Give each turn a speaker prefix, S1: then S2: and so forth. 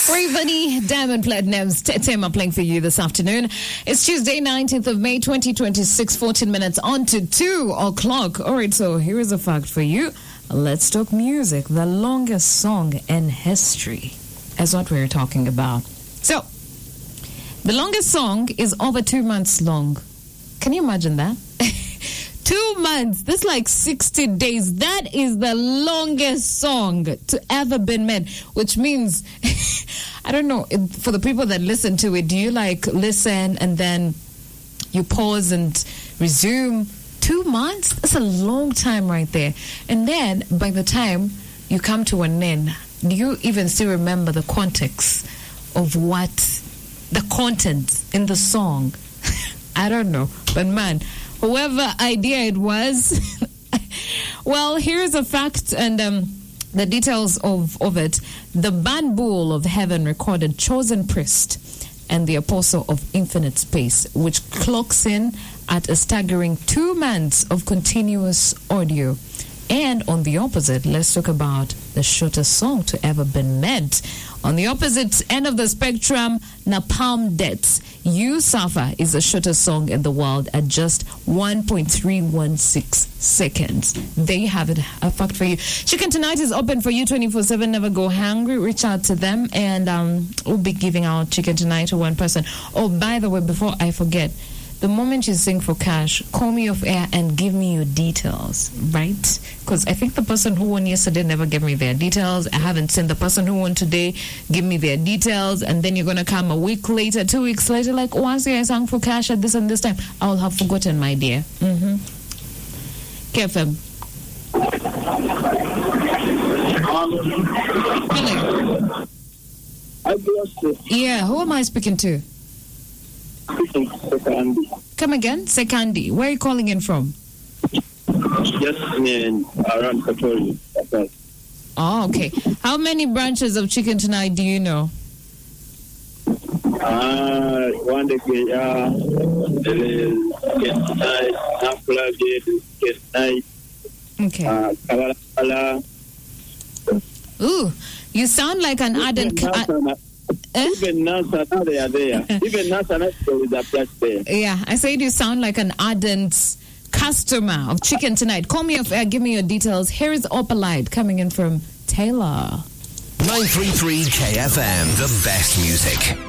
S1: Ray Bunny, Diamond Platinum's Tema playing for you this afternoon. It's Tuesday, 19th of May, 2026, 14 minutes on to 2 o'clock. All right, so here is a fact for you. Let's talk music. The longest song in history is what we're talking about. So, the longest song is over 2 months long. Can you imagine that? 2 months. That's like 60 days. That is the longest song to ever been made, which means, I don't know, for the people that listen to it, do you like listen and then you pause and resume? 2 months? That's a long time right there. And then by the time you come to an end, do you even still remember the context of what the content in the song? I don't know. But man, whoever idea it was, well, here's a fact and the details of it. The Band Bull of Heaven recorded Chosen Priest and the Apostle of Infinite Space, which clocks in at a staggering 2 months of continuous audio. And on the opposite, let's talk about the shortest song to ever been made. On the opposite end of the spectrum, Napalm Death's You Suffer is the shortest song in the world at just 1.316 seconds. There you have it, a fact for you. Chicken Tonight is open for you 24/7. Never go hungry. Reach out to them, and we'll be giving out Chicken Tonight to one person. Oh, by the way, before I forget, the moment you sing for cash, call me off air and give me your details, right? Because I think the person who won yesterday never gave me their details. I haven't seen the person who won today give me their details. And then you're going to come a week later, 2 weeks later, like, once I sang for cash at this and this time. I'll have forgotten, my dear. KFM. Hello. Yeah, who am I speaking to?
S2: Sekandi.
S1: Come again? Sekandi. Where are you calling in from?
S2: Just around Katori.
S1: Oh, okay. How many branches of Chicken Tonight do you know?
S2: One day, there is Get Night, Unplugged, Get Night.
S1: Okay.
S2: Kala.
S1: Ooh, you sound like an ardent...
S2: Even NASA, now they are there. Even NASA, now there is a place there.
S1: Yeah, I said you sound like an ardent customer of Chicken Tonight. Call me off air, give me your details. Here is Opalite coming in from Taylor.
S3: 933 KFM, the best music.